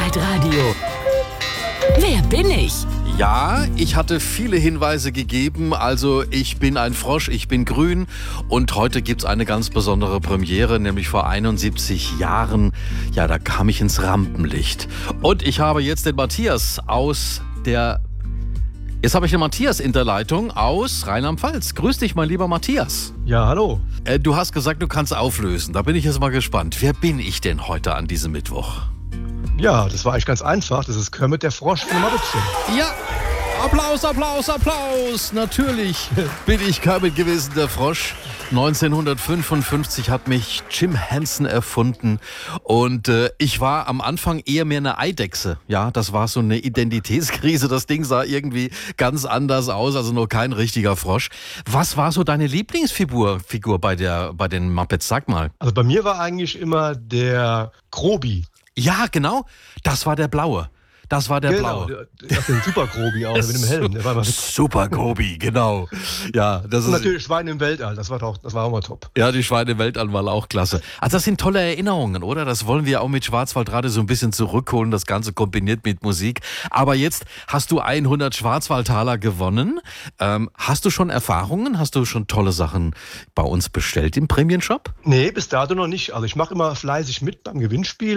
Stadthallenradio. Wer bin ich? Ja, ich hatte viele Hinweise gegeben, also ich bin ein Frosch, ich bin grün und heute gibt's eine ganz besondere Premiere, nämlich vor 71 Jahren, ja, da kam ich ins Rampenlicht. Und ich habe jetzt den Matthias Jetzt habe ich den Matthias in der Leitung aus Rheinland-Pfalz. Grüß dich, mein lieber Matthias. Ja, hallo. Du hast gesagt, du kannst auflösen, da bin ich jetzt mal gespannt. Wer bin ich denn heute an diesem Mittwoch? Ja, das war eigentlich ganz einfach. Das ist Kermit der Frosch von Maurizio. Ja, Applaus, Applaus, Applaus. Natürlich bin ich Kermit gewesen, der Frosch. 1955 hat mich Jim Henson erfunden und ich war am Anfang eher mehr eine Eidechse. Ja, das war so eine Identitätskrise. Das Ding sah irgendwie ganz anders aus, also noch kein richtiger Frosch. Was war so deine Lieblingsfigur bei den Muppets? Sag mal. Also bei mir war eigentlich immer der Grobi. Ja, genau. Das war der Blaue. Das war der Blaue. Der hat den Super Grobi auch mit dem Helm. Der war immer Super Grobi, genau. Ja, das und ist natürlich Schweine im Weltall. Das war auch mal top. Ja, die Schweine im Weltall war auch klasse. Also das sind tolle Erinnerungen, oder? Das wollen wir auch mit Schwarzwaldradio so ein bisschen zurückholen, das Ganze kombiniert mit Musik. Aber jetzt hast du 100 Schwarzwaldtaler gewonnen. Hast du schon Erfahrungen? Hast du schon tolle Sachen bei uns bestellt im Prämienshop? Nee, bis dato noch nicht. Also ich mache immer fleißig mit beim Gewinnspiel.